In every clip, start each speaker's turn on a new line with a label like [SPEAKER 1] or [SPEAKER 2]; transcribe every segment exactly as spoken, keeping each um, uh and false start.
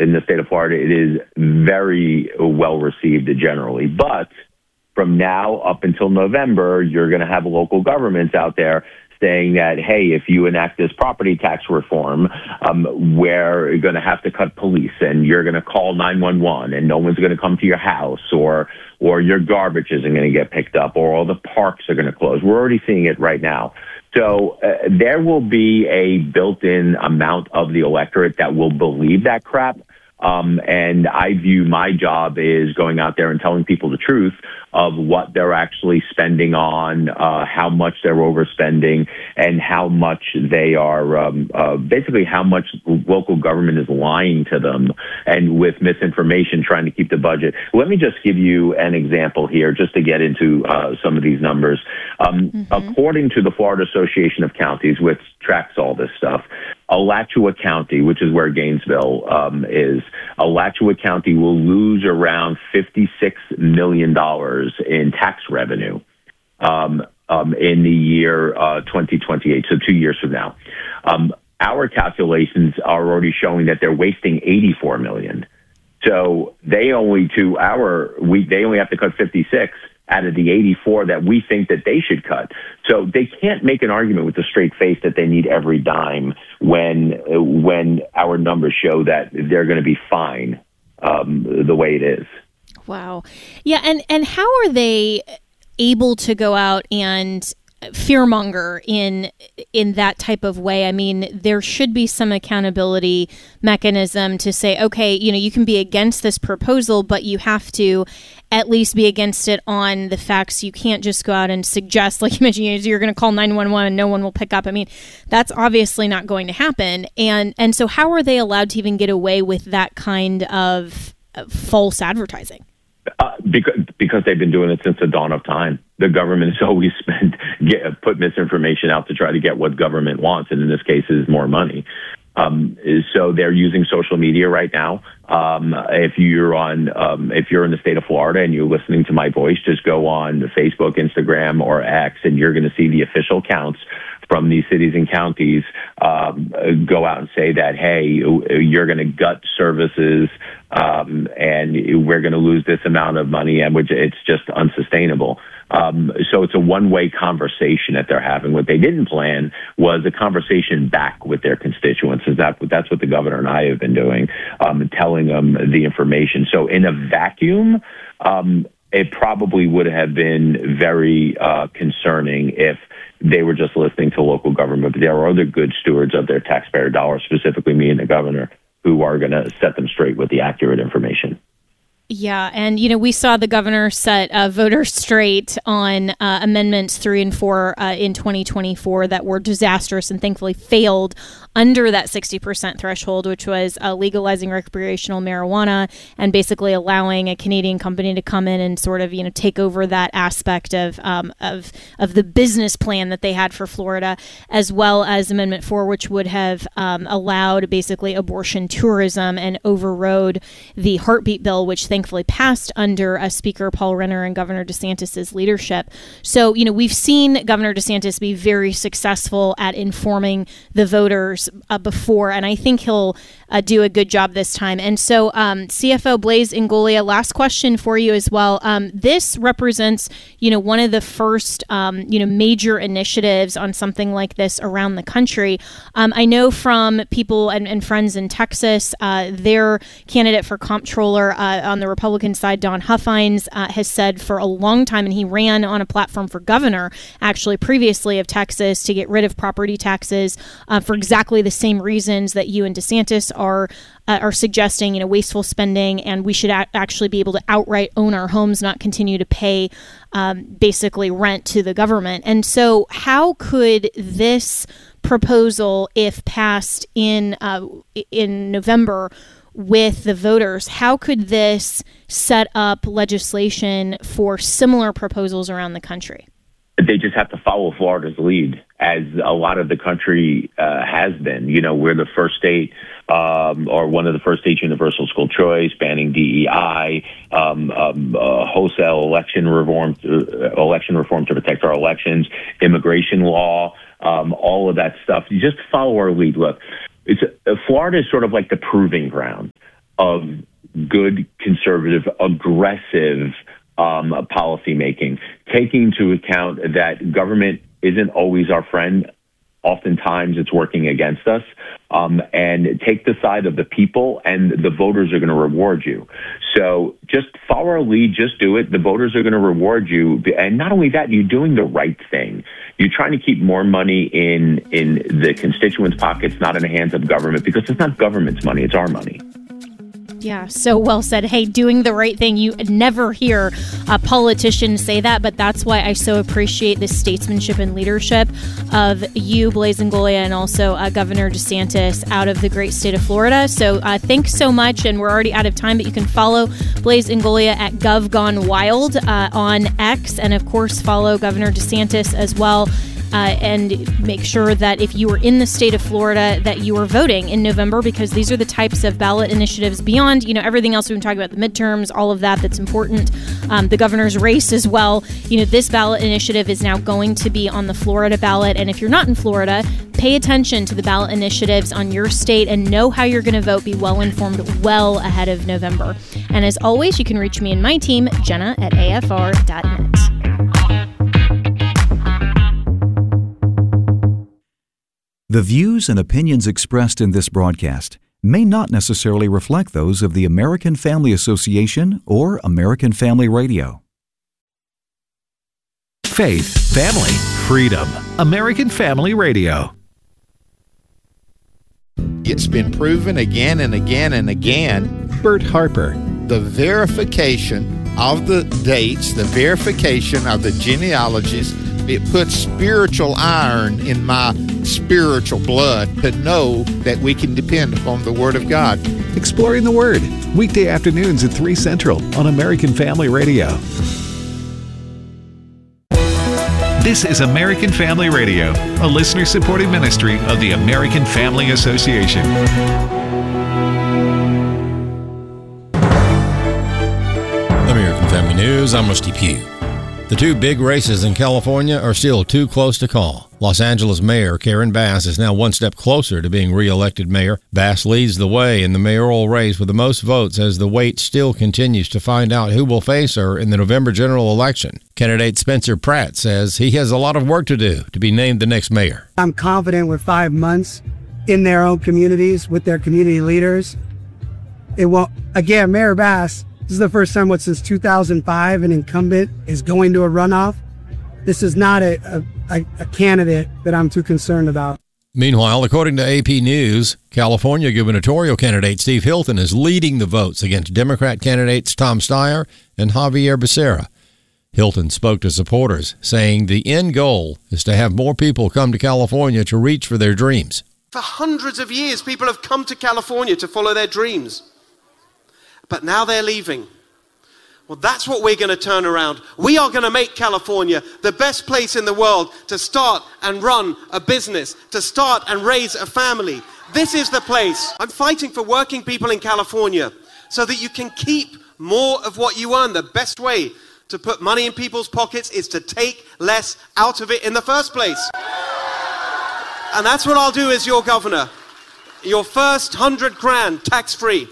[SPEAKER 1] in the state of Florida, it is very well received generally. But from now up until November, you're going to have local governments out there saying that, hey, if you enact this property tax reform, um, we're going to have to cut police and you're going to call nine one one and no one's going to come to your house, or or your garbage isn't going to get picked up, or all the parks are going to close. We're already seeing it right now. So uh, there will be a built-in amount of the electorate that will believe that crap. Um, and I view my job is going out there and telling people the truth of what they're actually spending on, uh, how much they're overspending, and how much they are, um, uh, basically how much local government is lying to them and with misinformation trying to keep the budget. Let me just give you an example here just to get into uh, some of these numbers. Um, mm-hmm. According to the Florida Association of Counties, which tracks all this stuff, Alachua County, which is where Gainesville um, is, Alachua County will lose around fifty-six million dollars in tax revenue um, um, in the year uh, twenty twenty-eight, so two years from now. Um, our calculations are already showing that they're wasting eighty-four million dollars. So they only to our we they only have to cut fifty-six out of the eighty-four that we think that they should cut. So they can't make an argument with a straight face that they need every dime when when our numbers show that they're going to be fine um, the way it is.
[SPEAKER 2] Wow. Yeah, and, and how are they able to go out and fearmonger in in that type of way? I mean, there should be some accountability mechanism to say, okay, you know, you can be against this proposal, but you have to at least be against it on the facts. You can't just go out and suggest, like you mentioned, you're going to call nine one one and no one will pick up. I mean, that's obviously not going to happen. And and so how are they allowed to even get away with that kind of uh, false advertising?
[SPEAKER 1] Uh, because because they've been doing it since the dawn of time. The government has always spent get, put misinformation out to try to get what government wants, and in this case, is more money. Um, so they're using social media right now. Um, if you're on, um, if you're in the state of Florida and you're listening to my voice, just go on Facebook, Instagram, or X, and you're going to see the official counts from these cities and counties um, go out and say that, hey, you're going to gut services um, and we're going to lose this amount of money, and which it's just unsustainable. Um, so it's a one-way conversation that they're having. What they didn't plan was a conversation back with their constituents. Is that that's what the governor and I have been doing, um, telling them the information. So in a vacuum, um, it probably would have been very uh, concerning if they were just listening to local government. But there are other good stewards of their taxpayer dollars, specifically me and the governor, who are going to set them straight with the accurate information.
[SPEAKER 2] Yeah, and, you know, we saw the governor set uh, voters straight on uh, amendments three and four uh, in twenty twenty-four that were disastrous and thankfully failed under that sixty percent threshold, which was uh, legalizing recreational marijuana and basically allowing a Canadian company to come in and sort of, you know, take over that aspect of um, of of the business plan that they had for Florida, as well as Amendment four, which would have um, allowed basically abortion tourism and overrode the heartbeat bill, which thankfully passed under uh, Speaker Paul Renner and Governor DeSantis's leadership. So, you know, we've seen Governor DeSantis be very successful at informing the voters uh, before, and I think he'll uh, do a good job this time. And so, um, C F O Blaise Ingoglia, last question for you as well. Um, this represents, you know, one of the first, um, you know, major initiatives on something like this around the country. Um, I know from people and, and friends in Texas, uh, their candidate for comptroller uh, on the Republican side, Don Huffines, uh, has said for a long time, and he ran on a platform for governor, actually previously of Texas, to get rid of property taxes uh, for exactly the same reasons that you and DeSantis are uh, are suggesting, you know, wasteful spending, and we should a- actually be able to outright own our homes, not continue to pay um, basically rent to the government. And so how could this proposal, if passed in uh, in November, with the voters, how could this set up legislation for similar proposals around the country?
[SPEAKER 1] They just have to follow Florida's lead, as a lot of the country uh, has been. You know, we're the first state, um, or one of the first states, universal school choice, banning D E I, um, um, uh, wholesale election reform, uh, election reform to protect our elections, immigration law, um, all of that stuff. You just follow our lead. Look, it's uh, Florida is sort of like the proving ground. of good, conservative, aggressive um, policymaking, taking into account that government isn't always our friend. Oftentimes it's working against us, um, and take the side of the people, and the voters are going to reward you. So just follow our lead, just do it. The voters are going to reward you. And not only that, you're doing the right thing. You're trying to keep more money in, in the constituents' pockets, not in the hands of government, because it's not government's money, it's our money.
[SPEAKER 2] Yeah, so well said. Hey, doing the right thing. You never hear a politician say that, but that's why I so appreciate the statesmanship and leadership of you, Blaise Ingoglia, and also uh, Governor DeSantis out of the great state of Florida. So uh, thanks so much, and we're already out of time, but you can follow Blaise Ingoglia at GovGoneWild uh, on X, and of course follow Governor DeSantis as well. Uh, and make sure that if you are in the state of Florida that you are voting in November, because these are the types of ballot initiatives beyond, you know, everything else we've been talking about, the midterms, all of that that's important, um, the governor's race as well. You know, this ballot initiative is now going to be on the Florida ballot. And if you're not in Florida, pay attention to the ballot initiatives on your state and know how you're going to vote. Be well informed well ahead of November. And as always, you can reach me and my team, Jenna at A F R dot net.
[SPEAKER 3] The views and opinions expressed in this broadcast may not necessarily reflect those of the American Family Association or American Family Radio.
[SPEAKER 4] Faith, family, freedom. American Family Radio.
[SPEAKER 5] It's been proven again and again and again.
[SPEAKER 4] Bert Harper.
[SPEAKER 5] The verification of the dates, the verification of the genealogies, it puts spiritual iron in my spiritual blood to know that we can depend upon the Word of God.
[SPEAKER 4] Exploring the Word, weekday afternoons at three Central on American Family Radio. This is American Family Radio, a listener-supported ministry of the American Family Association.
[SPEAKER 6] American Family News, I'm Rusty Pugh. The two big races in California are still too close to call. Los Angeles Mayor Karen Bass is now one step closer to being re-elected mayor. Bass leads the way in the mayoral race with the most votes as the wait still continues to find out who will face her in the November general election. Candidate Spencer Pratt says he has a lot of work to do to be named the next mayor.
[SPEAKER 7] I'm confident with five months in their own communities, with their community leaders. It won't, again, Mayor Bass, this is the first time what since two thousand five an incumbent is going to a runoff. This is not a, a, a candidate that I'm too concerned about.
[SPEAKER 6] Meanwhile, according to A P News, California gubernatorial candidate Steve Hilton is leading the votes against Democrat candidates Tom Steyer and Javier Becerra. Hilton spoke to supporters, saying the end goal is to have more people come to California to reach for their dreams.
[SPEAKER 8] For hundreds of years, people have come to California to follow their dreams. But now they're leaving. Well, that's what we're going to turn around. We are going to make California the best place in the world to start and run a business, to start and raise a family. This is the place. I'm fighting for working people in California so that you can keep more of what you earn. The best way to put money in people's pockets is to take less out of it in the first place. And that's what I'll do as your governor. Your first hundred grand tax-free.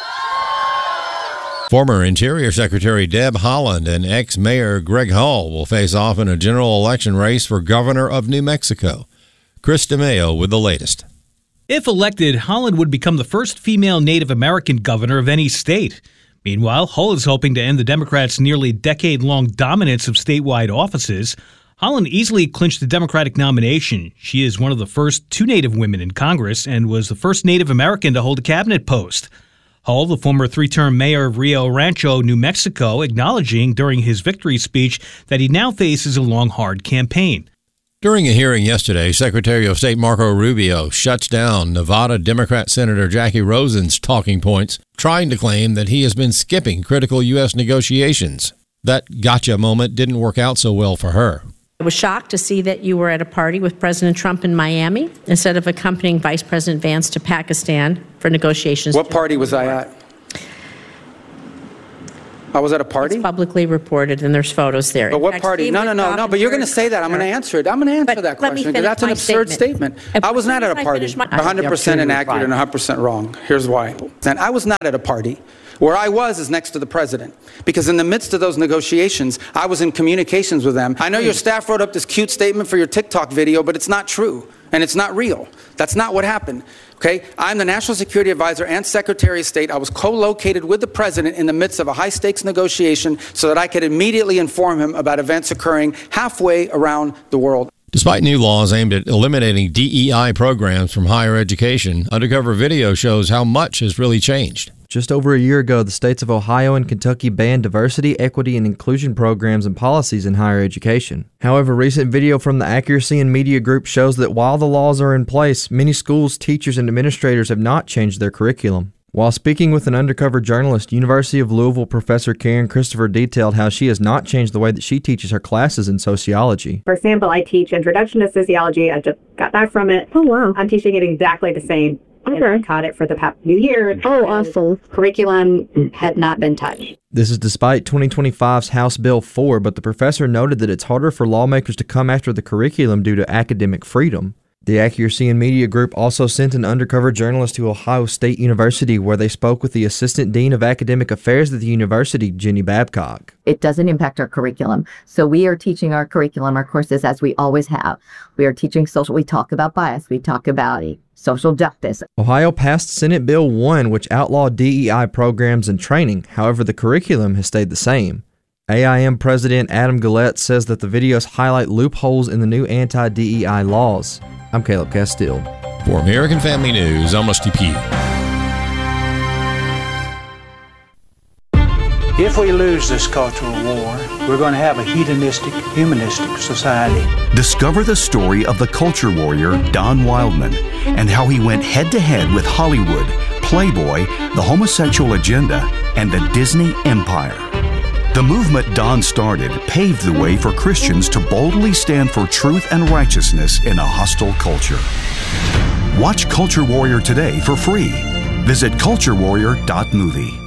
[SPEAKER 6] Former Interior Secretary Deb Haaland and ex-Mayor Greg Hall will face off in a general election race for governor of New Mexico. Chris DeMeo with the latest.
[SPEAKER 9] If elected, Haaland would become the first female Native American governor of any state. Meanwhile, Hull is hoping to end the Democrats' nearly decade-long dominance of statewide offices. Haaland easily clinched the Democratic nomination. She is one of the first two Native women in Congress and was the first Native American to hold a cabinet post. Hull, the former three-term mayor of Rio Rancho, New Mexico, acknowledging during his victory speech that he now faces a long, hard campaign.
[SPEAKER 6] During a hearing yesterday, Secretary of State Marco Rubio shuts down Nevada Democrat Senator Jackie Rosen's talking points, trying to claim that he has been skipping critical U S negotiations. That gotcha moment didn't work out so well for her.
[SPEAKER 10] I was shocked to see that you were at a party with President Trump in Miami instead of accompanying Vice President Vance to Pakistan for negotiations.
[SPEAKER 11] What party was I at? I was at a party?
[SPEAKER 10] It's publicly reported, and there's photos there.
[SPEAKER 11] But
[SPEAKER 10] In
[SPEAKER 11] what
[SPEAKER 10] fact,
[SPEAKER 11] party?
[SPEAKER 10] Steve
[SPEAKER 11] No, no, no, no, but you're going to say that. I'm going to answer it. I'm going to answer
[SPEAKER 10] But
[SPEAKER 11] that
[SPEAKER 10] let me
[SPEAKER 11] question because
[SPEAKER 10] finish
[SPEAKER 11] that's an
[SPEAKER 10] my
[SPEAKER 11] absurd
[SPEAKER 10] statement.
[SPEAKER 11] statement. I was not at a
[SPEAKER 10] I
[SPEAKER 11] party.
[SPEAKER 10] finish my-
[SPEAKER 11] one hundred percent inaccurate and one hundred percent wrong. Here's why. And I was not at a party. Where I was is next to the president. Because in the midst of those negotiations, I was in communications with them. I know your staff wrote up this cute statement for your TikTok video, but it's not true. And it's not real. That's not what happened. Okay? I'm the National Security Advisor and Secretary of State. I was co-located with the president in the midst of a high-stakes negotiation so that I could immediately inform him about events occurring halfway around the world.
[SPEAKER 6] Despite new laws aimed at eliminating D E I programs from higher education, undercover video shows how much has really changed.
[SPEAKER 12] Just over a year ago, the states of Ohio and Kentucky banned diversity, equity, and inclusion programs and policies in higher education. However, recent video from the Accuracy in Media Group shows that while the laws are in place, many schools, teachers, and administrators have not changed their curriculum. While speaking with an undercover journalist, University of Louisville professor Karen Christopher detailed how she has not changed the way that she teaches her classes in sociology.
[SPEAKER 13] For example, I teach Introduction to Sociology. I just got back from it.
[SPEAKER 14] Oh, wow.
[SPEAKER 13] I'm teaching it exactly the same.
[SPEAKER 14] Okay.
[SPEAKER 13] And I taught it for the past few years.
[SPEAKER 14] Oh, awesome.
[SPEAKER 13] Curriculum had not been touched.
[SPEAKER 12] This is despite twenty twenty-five's House Bill four, but the professor noted that it's harder for lawmakers to come after the curriculum due to academic freedom. The Accuracy in Media Group also sent an undercover journalist to Ohio State University where they spoke with the Assistant Dean of Academic Affairs at the university, Jenny Babcock.
[SPEAKER 15] It doesn't impact our curriculum. So we are teaching our curriculum, our courses, as we always have. We are teaching social, we talk about bias, we talk about social justice.
[SPEAKER 12] Ohio passed Senate Bill one, which outlawed D E I programs and training. However, the curriculum has stayed the same. A I M President Adam Gullett says that the videos highlight loopholes in the new anti-D E I laws. I'm Caleb Castile.
[SPEAKER 6] For American Family News, I'm Rusty Pugh.
[SPEAKER 16] If we lose this cultural war, we're going to have a hedonistic, humanistic society.
[SPEAKER 3] Discover the story of the culture warrior Don Wildman and how he went head-to-head with Hollywood, Playboy, the homosexual agenda, and the Disney Empire. The movement Don started paved the way for Christians to boldly stand for truth and righteousness in a hostile culture. Watch Culture Warrior today for free. Visit culture warrior dot movie.